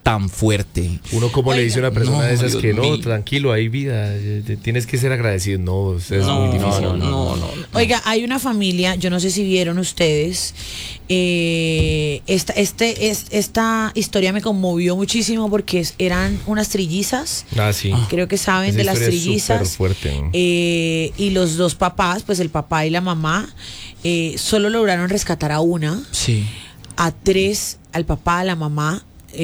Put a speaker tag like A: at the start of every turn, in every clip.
A: tan fuerte.
B: Uno como le dice a una persona de esas
A: Dios
B: que no,
A: mío.
B: tranquilo, hay vida, tienes que ser agradecido. No, es muy difícil.
A: No.
C: Oiga, hay una familia, yo no sé si vieron ustedes, esta historia me conmovió muchísimo porque eran unas trillizas.
B: Ah, sí.
C: Creo que saben
B: Esa
C: de las
B: historia es
C: trillizas.
B: superfuerte, ¿no?
C: Y los dos papás, pues el papá y la mamá, solo lograron rescatar a una,
A: Sí.
C: a tres, al papá, a la mamá.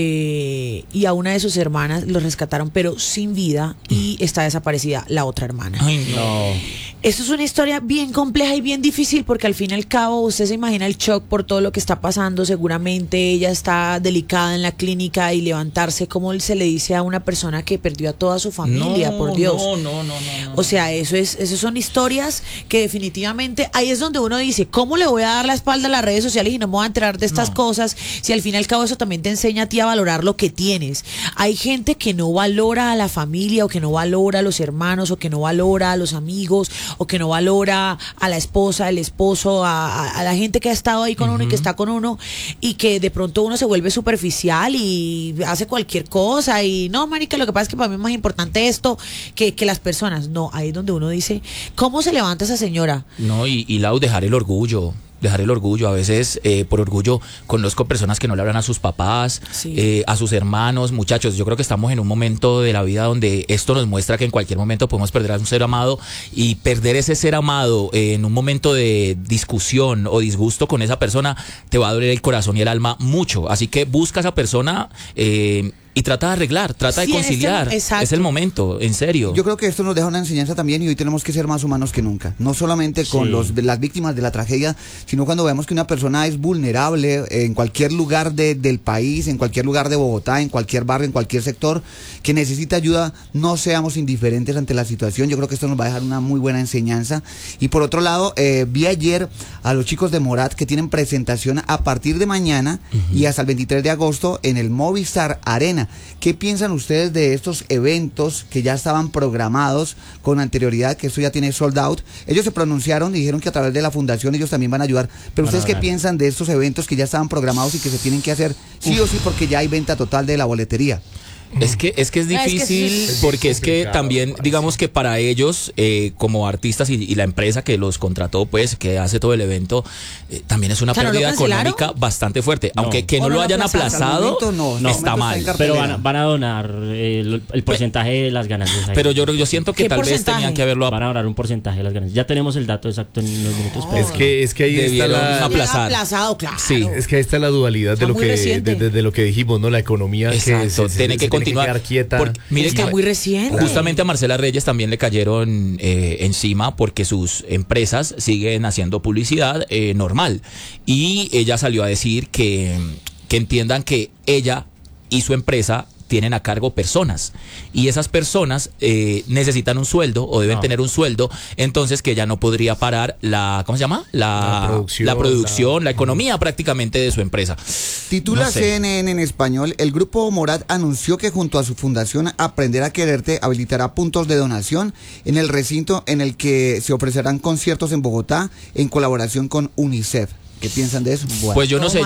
C: Y a una de sus hermanas los rescataron pero sin vida y está desaparecida la otra hermana.
A: Ay, no.
C: Esto es una historia bien compleja y bien difícil porque al fin y al cabo usted se imagina el shock por todo lo que está pasando. Seguramente ella está delicada en la clínica y levantarse, como se le dice a una persona que perdió a toda su familia, por Dios.
A: No.
C: O sea, eso son historias que definitivamente ahí es donde uno dice, ¿cómo le voy a dar la espalda a las redes sociales y no me voy a enterar de estas cosas? Si al fin y al cabo eso también te enseña a ti a valorar lo que tienes. Hay gente que no valora a la familia, o que no valora a los hermanos, o que no valora a los amigos, o que no valora a la esposa, al esposo, a la gente que ha estado ahí con uno y que está con uno, y que de pronto uno se vuelve superficial y hace cualquier cosa y no, marica, lo que pasa es que para mí es más importante esto que las personas. No, ahí es donde uno dice, ¿cómo se levanta esa señora?
A: No, y Lau, dejar el orgullo. A veces por orgullo conozco personas que no le hablan a sus papás,
C: Sí.
A: a sus hermanos. Muchachos, yo creo que estamos en un momento de la vida donde esto nos muestra que en cualquier momento podemos perder a un ser amado, y perder ese ser amado en un momento de discusión o disgusto con esa persona te va a doler el corazón y el alma mucho. Así que busca a esa persona y trata de arreglar, trata de
C: Sí,
A: conciliar.
C: exacto.
A: Es el momento, en serio.
D: Yo creo que esto nos deja una enseñanza también, y hoy tenemos que ser más humanos que nunca. No solamente con las víctimas de la tragedia, sino cuando vemos que una persona es vulnerable en cualquier lugar del país, en cualquier lugar de Bogotá, en cualquier barrio, en cualquier sector, que necesita ayuda, no seamos indiferentes ante la situación. Yo creo que esto nos va a dejar una muy buena enseñanza. Y por otro lado, vi ayer a los chicos de Morat que tienen presentación a partir de mañana y hasta el 23 de agosto en el Movistar Arena. ¿Qué piensan ustedes de estos eventos que ya estaban programados con anterioridad, que esto ya tiene sold out? Ellos se pronunciaron y dijeron que a través de la fundación ellos también van a ayudar. Pero ustedes, ¿qué piensan de estos eventos que ya estaban programados y que se tienen que hacer sí o sí porque ya hay venta total de la boletería?
A: Es que es difícil, porque es que también, digamos que para ellos, como artistas y la empresa que los contrató, pues, que hace todo el evento, también es una pérdida económica bastante fuerte. Aunque que no lo hayan aplazado, está mal.
E: Pero van a donar el porcentaje de las ganancias.
A: Pero yo siento que tal vez tenían que haberlo
E: van a donar un porcentaje de las ganancias. Ya tenemos el dato exacto en unos minutos. Pero
B: Es que ahí está
C: aplazado, claro.
A: Sí.
B: Es que ahí está la dualidad de lo que dijimos, ¿no? La economía.
A: Exacto, tiene que continuar.
B: Quieta.
A: Mire
C: Está
A: que
C: muy reciente.
A: justamente a Marcela Reyes también le cayeron encima porque sus empresas siguen haciendo publicidad normal, y ella salió a decir que entiendan que ella y su empresa tienen a cargo personas, y esas personas necesitan un sueldo o deben tener un sueldo, entonces que ella no podría parar ¿cómo se llama? La producción, la economía prácticamente de su empresa.
D: Titula CNN en español: el grupo Morat anunció que junto a su fundación Aprender a Quererte habilitará puntos de donación en el recinto en el que se ofrecerán conciertos en Bogotá en colaboración con UNICEF. ¿Qué piensan de eso? Bueno.
A: Pues yo no sé,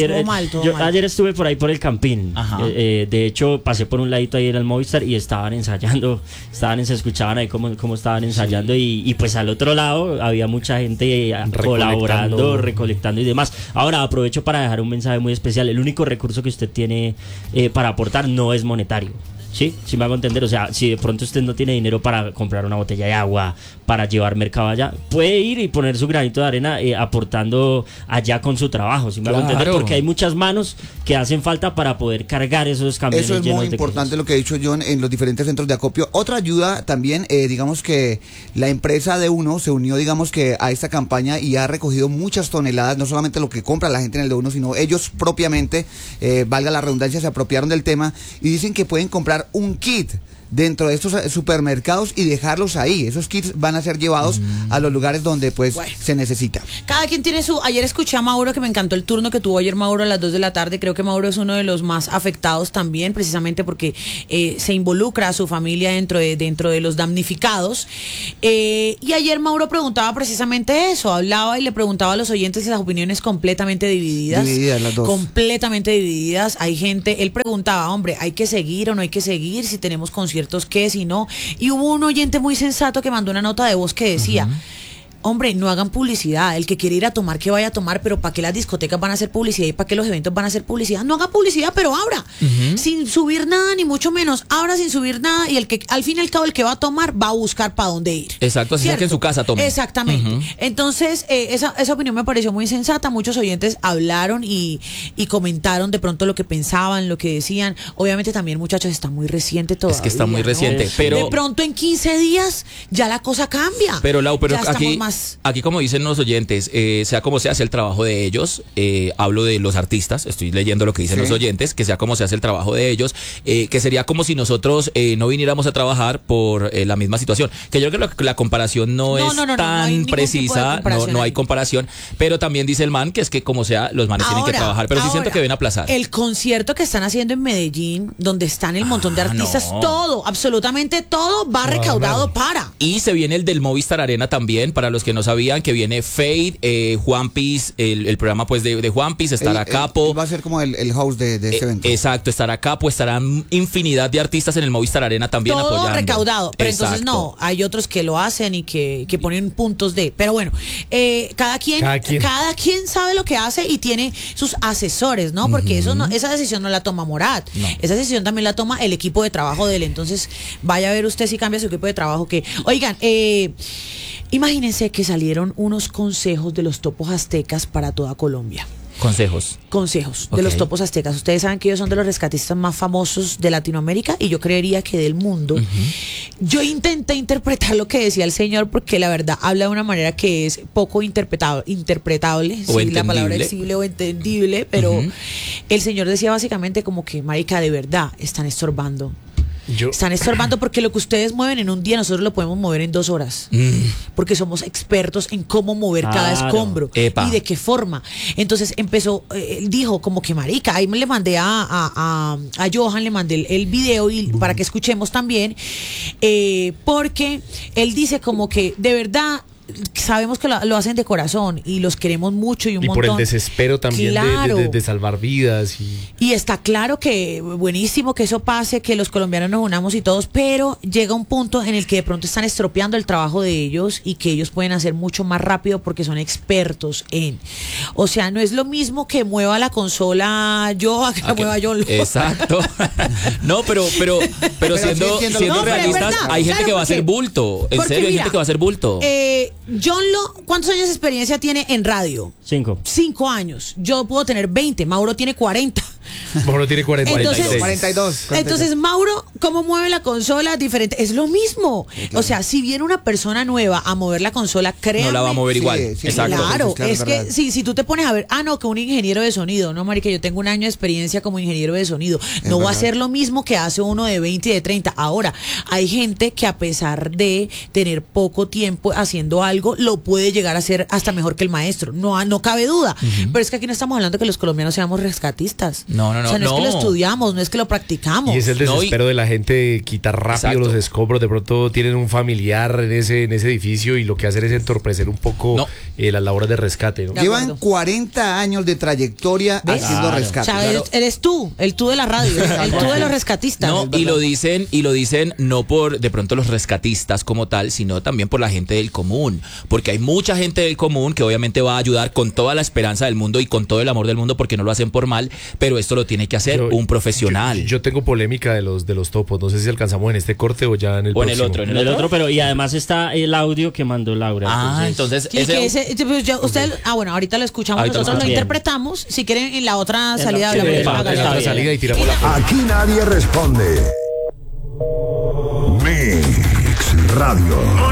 E: ayer estuve por ahí por el Campín. De hecho, pasé por un ladito ahí en el Movistar y estaban ensayando, se escuchaban ahí cómo estaban ensayando, y pues al otro lado había mucha gente colaborando, recolectando y demás. Ahora aprovecho para dejar un mensaje muy especial. El único recurso que usted tiene para aportar no es monetario. Sí, sí me hago entender. O sea, si de pronto usted no tiene dinero para comprar una botella de agua, para llevar mercado allá, puede ir y poner su granito de arena aportando allá con su trabajo. ¿Sí me hago entender? Porque hay muchas manos que hacen falta para poder cargar esos camiones.
D: Eso es muy importante lo que ha dicho John en los diferentes centros de acopio. Otra ayuda también, digamos que la empresa de Uno se unió, digamos que a esta campaña, y ha recogido muchas toneladas, no solamente lo que compra la gente en el de Uno, sino ellos propiamente, valga la redundancia, se apropiaron del tema y dicen que pueden comprar un kit dentro de estos supermercados y dejarlos ahí. Esos kits van a ser llevados a los lugares donde pues se necesita.
C: Cada quien tiene su... Ayer escuché a Mauro, que me encantó el turno que tuvo ayer Mauro a las 2 de la tarde. Creo que Mauro es uno de los más afectados también, precisamente porque se involucra a su familia dentro de los damnificados. Y ayer Mauro preguntaba precisamente eso, hablaba y le preguntaba a los oyentes y las opiniones completamente divididas.
D: Divididas las dos.
C: Completamente divididas. Hay gente, él preguntaba, hombre, ¿hay que seguir o no hay que seguir? Si tenemos conciertos, ¿qué? Si no. Y hubo un oyente muy sensato que mandó una nota de voz que decía... Hombre, no hagan publicidad. El que quiere ir a tomar, que vaya a tomar, pero ¿para qué las discotecas van a hacer publicidad y para qué los eventos van a hacer publicidad? No haga publicidad, pero abra. Sin subir nada, ni mucho menos. Abra sin subir nada y el que, al fin y al cabo, el que va a tomar va a buscar para dónde ir.
A: Exacto, así sea que en su casa tome.
C: Exactamente. Entonces, esa opinión me pareció muy sensata. Muchos oyentes hablaron y comentaron de pronto lo que pensaban, lo que decían. Obviamente también, muchachos, está muy reciente todavía.
A: Es que está muy reciente, pero...
C: De pronto en 15 días ya la cosa cambia.
A: Pero Lau, pero
C: más...
A: Aquí, como dicen los oyentes, sea como se hace el trabajo de ellos, hablo de los artistas, estoy leyendo lo que dicen los oyentes, que sea como se hace el trabajo de ellos, que sería como si nosotros no viniéramos a trabajar por la misma situación. Que yo creo que la comparación no es tan precisa, no hay comparación, pero también dice el man que es que como sea, los manes tienen que trabajar, pero sí siento que deben aplazar.
C: El concierto que están haciendo en Medellín, donde están el montón de artistas, todo, absolutamente todo va recaudado para.
A: Y se viene el del Movistar Arena también, para los que no sabían, que viene Fade, Juanpis, el programa pues de Juanpis, estará Capo.
D: Va a ser como el host de este evento.
A: Exacto, estará Capo, estarán infinidad de artistas en el Movistar Arena también
C: todo
A: apoyando.
C: Recaudado, pero entonces no, hay otros que lo hacen y que ponen puntos de, pero bueno, cada quien sabe lo que hace y tiene sus asesores, ¿no? Porque esa decisión no la toma Morat, esa decisión también la toma el equipo de trabajo de él, entonces vaya a ver usted si cambia su equipo de trabajo que, oigan, imagínense que salieron unos consejos de los topos aztecas para toda Colombia.
A: Consejos
C: de los topos aztecas. Ustedes saben que ellos son de los rescatistas más famosos de Latinoamérica y yo creería que del mundo. Yo intenté interpretar lo que decía el señor porque la verdad habla de una manera que es poco interpretable,
A: o
C: si la palabra es posible o entendible, pero el señor decía básicamente como que, marica, de verdad están estorbando. Están estorbando porque lo que ustedes mueven en un día nosotros lo podemos mover en 2 horas porque somos expertos en cómo mover cada escombro y de qué forma. Entonces empezó, él dijo como que marica, ahí le mandé a Johan, le mandé el video y para que escuchemos también porque él dice como que de verdad sabemos que lo hacen de corazón y los queremos mucho y un montón.
B: Y por el desespero también
C: claro.
B: de salvar vidas.
C: Y está claro que buenísimo que eso pase, que los colombianos nos unamos y todos, pero llega un punto en el que de pronto están estropeando el trabajo de ellos y que ellos pueden hacer mucho más rápido porque son expertos en. O sea, no es lo mismo que mueva la consola yo a que la mueva yo.
A: Exacto. No, pero siendo realistas, hay gente que va a hacer bulto. En serio, hay gente que va a hacer bulto.
C: John ¿cuántos años de experiencia tiene en radio? 5 años. Yo puedo tener 20. Mauro tiene 40.
B: Mauro tiene
D: 42.
C: Entonces, Mauro, ¿cómo mueve la consola? Diferente. Es lo mismo. Sí, claro. O sea, si viene una persona nueva a mover la consola, créanme.
A: No la va a mover igual.
D: Sí,
A: exacto.
C: Claro, es que si tú te pones a ver, que un ingeniero de sonido, no, marica, yo tengo un año de experiencia como ingeniero de sonido. No va a ser lo mismo que hace uno de 20 y de 30. Ahora, hay gente que a pesar de tener poco tiempo haciendo algo, lo puede llegar a hacer hasta mejor que el maestro. No cabe duda. Pero es que aquí no estamos hablando que los colombianos seamos rescatistas.
A: No.
C: O sea, no es que lo estudiamos, no es que lo practicamos.
B: Y es el desespero de la gente de quitar rápido los escombros. De pronto tienen un familiar en ese edificio y lo que hacen es entorpecer un poco las labores de rescate, ¿no?
D: Llevan 40 años de trayectoria haciendo rescate.
C: O sea, eres tú, el tú de la radio, el tú de los rescatistas.
A: No, y lo dicen no por de pronto los rescatistas como tal, sino también por la gente del común. Porque hay mucha gente del común que obviamente va a ayudar con toda la esperanza del mundo y con todo el amor del mundo porque no lo hacen por mal, pero esto lo tiene que hacer un profesional.
B: Yo tengo polémica de los topos, no sé si alcanzamos en este corte o ya en el próximo.
E: En el otro, pero y además está el audio que mandó Laura.
A: Entonces
C: bueno, ahorita lo escuchamos, nosotros lo interpretamos, si quieren en la otra salida
B: en la otra salida y tiramos la.
F: Aquí nadie responde. Mix Radio.